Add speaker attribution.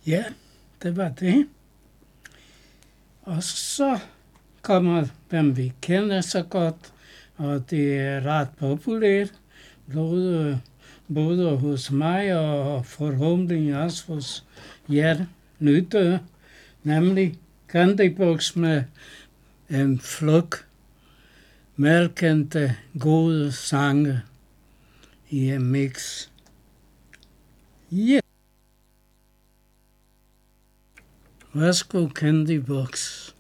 Speaker 1: Ja, det var det. Og så kommer, hvem vi kender så godt, og det er ret populært, både hos mig og forhåbentlig også hos jer lyttere, nemlig Candybox med en flok velkendte gode sange i en mix. Ja. Værsgo, Candybox.